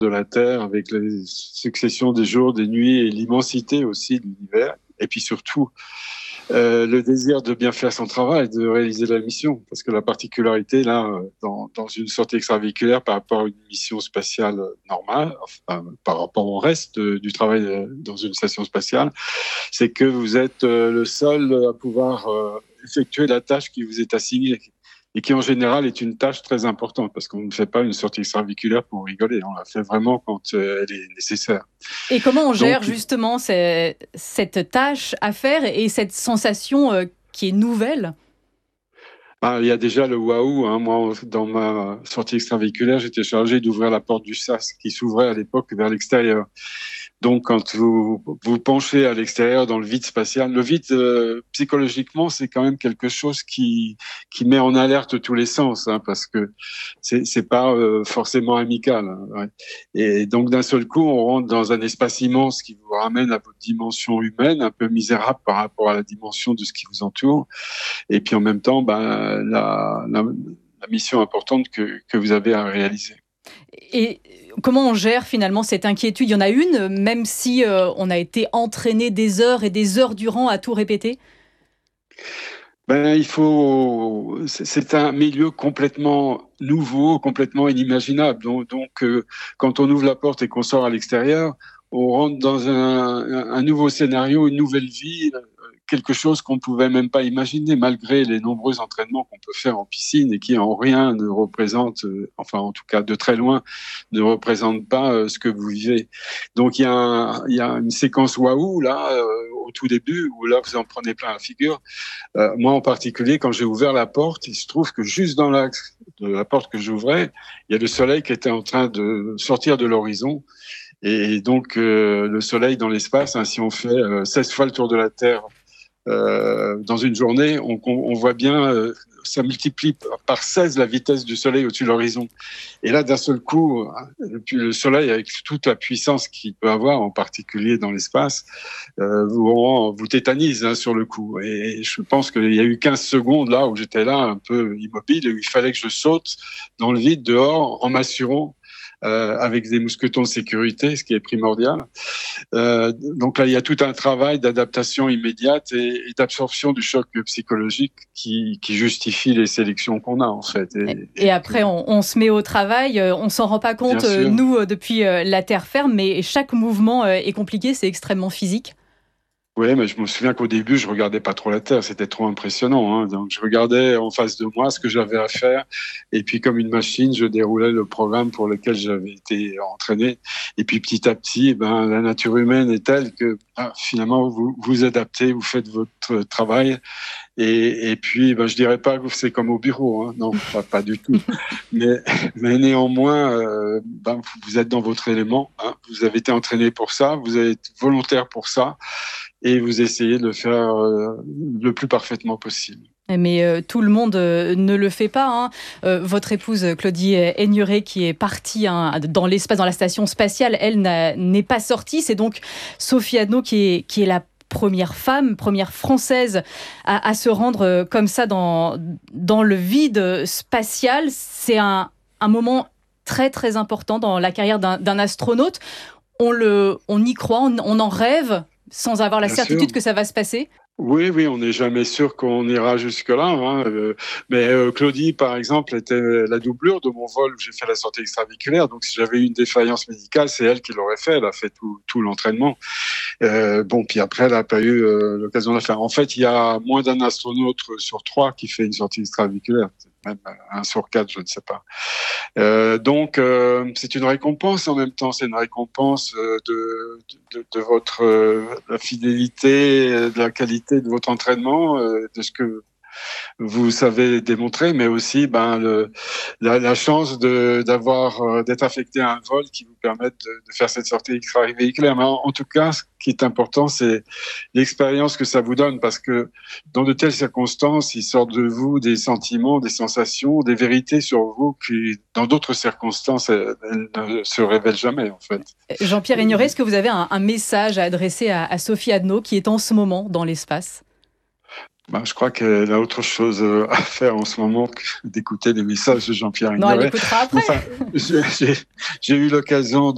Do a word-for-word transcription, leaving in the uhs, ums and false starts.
de la Terre, avec les successions des jours, des nuits et l'immensité aussi de l'univers. Et puis surtout, euh, le désir de bien faire son travail, de réaliser la mission. Parce que la particularité, là, dans, dans une sortie extravéhiculaire par rapport à une mission spatiale normale, enfin, par rapport au reste du travail dans une station spatiale, c'est que vous êtes le seul à pouvoir effectuer la tâche qui vous est assignée. Et qui en général est une tâche très importante, parce qu'on ne fait pas une sortie extravéhiculaire pour rigoler, on la fait vraiment quand elle est nécessaire. Et comment on gère Donc, justement ces, cette tâche à faire et cette sensation euh, qui est nouvelle? Ah, il y a déjà le waouh. Hein. Moi, dans ma sortie extravéhiculaire, j'étais chargé d'ouvrir la porte du sas qui s'ouvrait à l'époque vers l'extérieur. Donc, quand vous vous penchez à l'extérieur dans le vide spatial, le vide, euh, psychologiquement, c'est quand même quelque chose qui qui met en alerte tous les sens, hein, parce que c'est c'est pas euh, forcément amical. Hein, ouais. Et donc, d'un seul coup, on rentre dans un espace immense qui vous ramène à votre dimension humaine, un peu misérable par rapport à la dimension de ce qui vous entoure. Et puis, en même temps, ben, la, la, la mission importante que que vous avez à réaliser. Et comment on gère finalement cette inquiétude? Il y en a une, même si euh, on a été entraîné des heures et des heures durant à tout répéter? Ben, il faut. C'est un milieu complètement nouveau, complètement inimaginable. Donc, donc euh, quand on ouvre la porte et qu'on sort à l'extérieur, on rentre dans un, un nouveau scénario, une nouvelle vie, quelque chose qu'on ne pouvait même pas imaginer, malgré les nombreux entraînements qu'on peut faire en piscine et qui en rien ne représentent, euh, enfin en tout cas de très loin, ne représentent pas euh, ce que vous vivez. Donc il y a, un, il y a une séquence waouh là euh, au tout début où là vous en prenez plein la figure. Euh, moi en particulier, quand j'ai ouvert la porte, il se trouve que juste dans l'axe de la porte que j'ouvrais, il y a le soleil qui était en train de sortir de l'horizon. Et donc euh, le soleil dans l'espace, hein, si on fait euh, seize fois le tour de la Terre euh, dans une journée, on, on voit bien, euh, ça multiplie par seize la vitesse du soleil au-dessus de l'horizon. Et là, d'un seul coup, le soleil, avec toute la puissance qu'il peut avoir, en particulier dans l'espace, euh, vous, vous tétanise hein, sur le coup. Et je pense qu'il y a eu quinze secondes là où j'étais là un peu immobile et où il fallait que je saute dans le vide dehors en m'assurant Euh, avec des mousquetons de sécurité, ce qui est primordial. Euh, donc là, il y a tout un travail d'adaptation immédiate et, et d'absorption du choc psychologique qui, qui justifie les sélections qu'on a, en fait. Et, et, et après, on, on se met au travail, on s'en rend pas compte, nous, depuis la terre ferme, mais chaque mouvement est compliqué, c'est extrêmement physique. Oui, mais je me souviens qu'au début, je regardais pas trop la Terre, c'était trop impressionnant. Hein. Donc, je regardais en face de moi ce que j'avais à faire, et puis comme une machine, je déroulais le programme pour lequel j'avais été entraîné. Et puis petit à petit, ben la nature humaine est telle que ah, finalement vous vous adaptez, vous faites votre travail. Et, et puis, ben, je dirais pas que c'est comme au bureau, hein. Non, pas, pas du tout. Mais, mais néanmoins, euh, ben, vous êtes dans votre élément. Hein. Vous avez été entraîné pour ça, vous êtes volontaire pour ça, et vous essayez de le faire euh, le plus parfaitement possible. Mais euh, tout le monde euh, ne le fait pas. Hein. Euh, votre épouse Claudie Aigneret, qui est partie hein, dans l'espace, dans la station spatiale, elle n'est pas sortie. C'est donc Sophie Adno qui est, qui est la première femme, première française à, à se rendre comme ça dans, dans le vide spatial. C'est un, un moment très très important dans la carrière d'un, d'un astronaute. On, le, on y croit, on, on en rêve sans avoir la Bien certitude sûr. Que ça va se passer. Oui, oui, on n'est jamais sûr qu'on ira jusque-là. Hein. Euh, mais euh, Claudie, par exemple, était la doublure de mon vol où j'ai fait la sortie extravéhiculaire. Donc, si j'avais eu une défaillance médicale, c'est elle qui l'aurait fait. Elle a fait tout, tout l'entraînement. Euh, bon, puis après, elle n'a pas eu euh, l'occasion de la faire. En fait, il y a moins d'un astronaute sur trois qui fait une sortie extravéhiculaire. Même un sur quatre, je ne sais pas. Euh, donc, euh, c'est une récompense en même temps. C'est une récompense euh, de, de, de votre euh, la fidélité, de la qualité de votre entraînement, euh, de ce que vous savez démontrer, mais aussi ben, le, la, la chance de, d'avoir, euh, d'être affecté à un vol qui vous permette de, de faire cette sortie extravéhiculaire. Mais en, en tout cas, ce qui est important, c'est l'expérience que ça vous donne, parce que dans de telles circonstances, il sort de vous des sentiments, des sensations, des vérités sur vous qui, dans d'autres circonstances, elles, elles ne se révèlent jamais, en fait. Jean-Pierre Aigneret, est-ce que vous avez un, un message à adresser à, à Sophie Adno, qui est en ce moment dans l'espace ? Ben, je crois qu'elle a autre chose à faire en ce moment que d'écouter les messages de Jean-Pierre Aigneret. Non, elle l'écoutera après. Enfin, j'ai, j'ai eu l'occasion de